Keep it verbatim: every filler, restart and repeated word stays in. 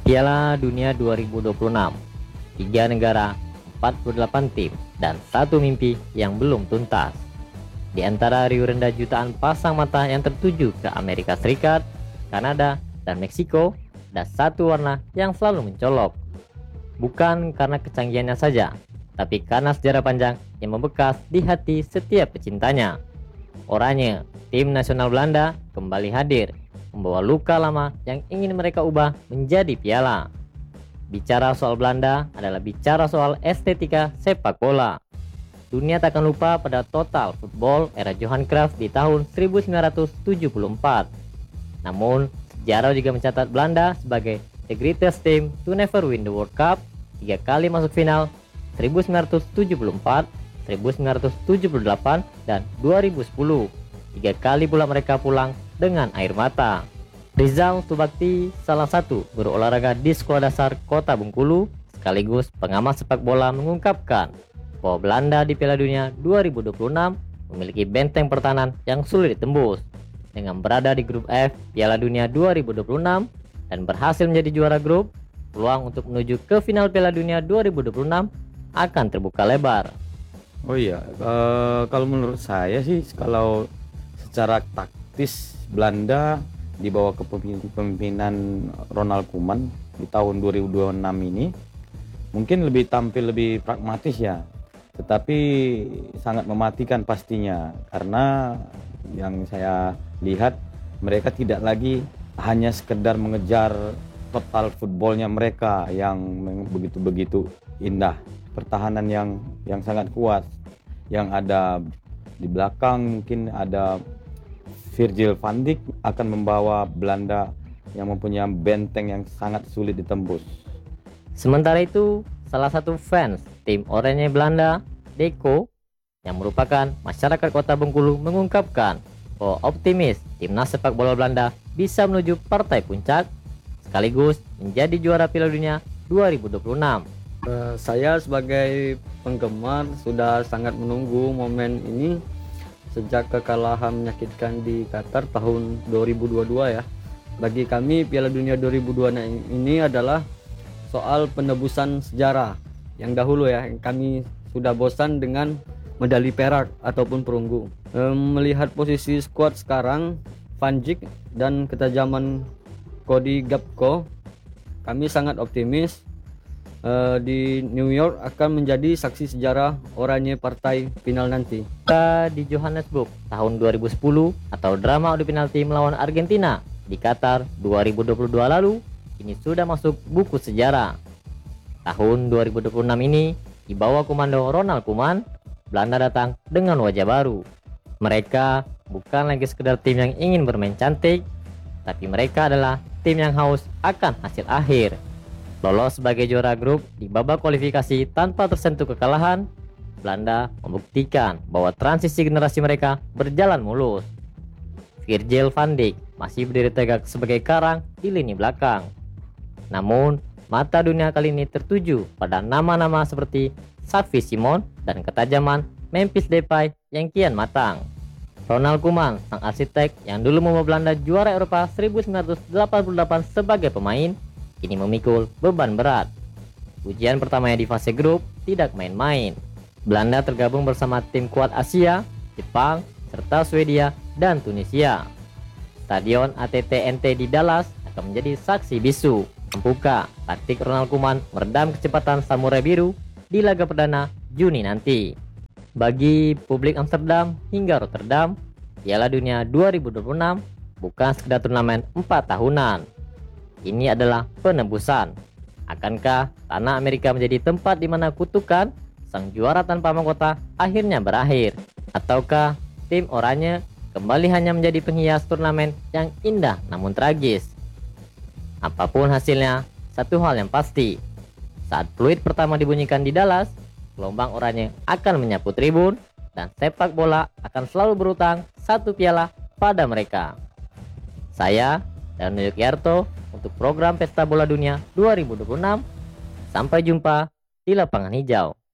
Piala Dunia dua ribu dua puluh enam, tiga negara, empat puluh delapan tim, dan satu mimpi yang belum tuntas. Di antara riuh rendah jutaan pasang mata yang tertuju ke Amerika Serikat, Kanada, dan Meksiko, ada satu warna yang selalu mencolok. Bukan karena kecanggihannya saja, tapi karena sejarah panjang yang membekas di hati setiap pecintanya. Oranye, tim nasional Belanda, kembali hadir, membawa luka lama yang ingin mereka ubah menjadi piala. Bicara soal Belanda adalah bicara soal estetika sepak bola. Dunia takkan lupa pada total football era Johan Cruyff di tahun seribu sembilan ratus tujuh puluh empat. Namun, sejarah juga mencatat Belanda sebagai the greatest team to never win the World Cup, tiga kali masuk final seribu sembilan ratus tujuh puluh empat, seribu sembilan ratus tujuh puluh delapan, dan dua ribu sepuluh. Tiga kali pula mereka pulang dengan air mata. Rizal Subakti, salah satu guru olahraga di Sekolah Dasar Kota Bengkulu, sekaligus pengamat sepak bola, mengungkapkan bahwa Belanda di Piala Dunia dua ribu dua puluh enam memiliki benteng pertahanan yang sulit ditembus. Dengan berada di grup F Piala Dunia dua ribu dua puluh enam dan berhasil menjadi juara grup, peluang untuk menuju ke final Piala Dunia dua ribu dua puluh enam akan terbuka lebar. Oh iya, uh, kalau menurut saya sih, kalau secara taktis Belanda di bawah kepemimpinan Ronald Koeman di tahun dua ribu dua puluh enam ini mungkin lebih tampil lebih pragmatis ya, tetapi sangat mematikan pastinya, karena yang saya lihat mereka tidak lagi hanya sekedar mengejar total footballnya mereka yang begitu-begitu indah, pertahanan yang yang sangat kuat, yang ada di belakang mungkin ada Virgil van Dijk akan membawa Belanda yang mempunyai benteng yang sangat sulit ditembus. Sementara itu, salah satu fans tim oranye Belanda, Deko, yang merupakan masyarakat Kota Bengkulu, mengungkapkan bahwa optimis timnas sepak bola Belanda bisa menuju partai puncak sekaligus menjadi juara Piala Dunia dua ribu dua puluh enam. Uh, saya sebagai penggemar sudah sangat menunggu momen ini sejak kekalahan menyakitkan di Qatar tahun dua ribu dua puluh dua ya. Bagi kami Piala Dunia dua ribu dua puluh enam ini adalah soal penebusan sejarah yang dahulu ya, yang kami sudah bosan dengan medali perak ataupun perunggu. E, melihat posisi skuad sekarang, Van Dijk dan ketajaman Cody Gakpo, kami sangat optimis Uh, di New York akan menjadi saksi sejarah oranye partai final nanti. Kita di Johannesburg tahun dua ribu sepuluh atau drama adu penalti melawan Argentina di Qatar dua ribu dua puluh dua lalu ini sudah masuk buku sejarah. Tahun dua ribu dua puluh enam ini di bawah komando Ronald Koeman, Belanda datang dengan wajah baru. Mereka bukan lagi sekedar tim yang ingin bermain cantik, tapi mereka adalah tim yang haus akan hasil akhir. Lolos sebagai juara grup di babak kualifikasi tanpa tersentuh kekalahan, Belanda membuktikan bahwa transisi generasi mereka berjalan mulus. Virgil van Dijk masih berdiri tegak sebagai karang di lini belakang. Namun, mata dunia kali ini tertuju pada nama-nama seperti Xavi Simons dan ketajaman Memphis Depay yang kian matang. Ronald Koeman, sang arsitek yang dulu membawa Belanda juara Eropa seribu sembilan ratus delapan puluh delapan sebagai pemain, kini memikul beban berat. Ujian pertamanya di fase grup tidak main-main. Belanda tergabung bersama tim kuat Asia, Jepang, serta Swedia dan Tunisia. Stadion A T T N T di Dallas akan menjadi saksi bisu membuka taktik Ronald Koeman meredam kecepatan Samurai Biru di laga perdana Juni nanti. Bagi publik Amsterdam hingga Rotterdam, Piala Dunia dua ribu dua puluh enam bukan sekedar turnamen empat tahunan. Ini adalah penebusan. Akankah tanah Amerika menjadi tempat di mana kutukan sang juara tanpa mahkota akhirnya berakhir? Ataukah tim oranye kembali hanya menjadi penghias turnamen yang indah namun tragis? Apapun hasilnya, satu hal yang pasti, saat peluit pertama dibunyikan di Dallas, gelombang oranye akan menyapu tribun dan sepak bola akan selalu berutang satu piala pada mereka. Saya dan Yukiarto untuk program Pesta Bola Dunia dua ribu dua puluh enam. Sampai jumpa di lapangan hijau.